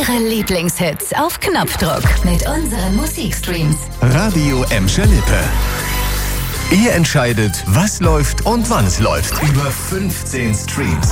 Eure Lieblingshits auf Knopfdruck mit unseren Musikstreams. Radio Emscher Lippe. Ihr entscheidet, was läuft und wann es läuft. Über 15 Streams.